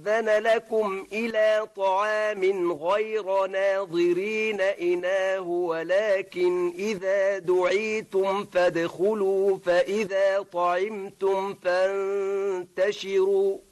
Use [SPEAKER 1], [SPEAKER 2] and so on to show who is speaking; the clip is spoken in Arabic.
[SPEAKER 1] يأذن لكم إلى طعام غير ناظرين إناه ولكن إذا دعيتم فادخلوا فإذا طعمتم فانتشروا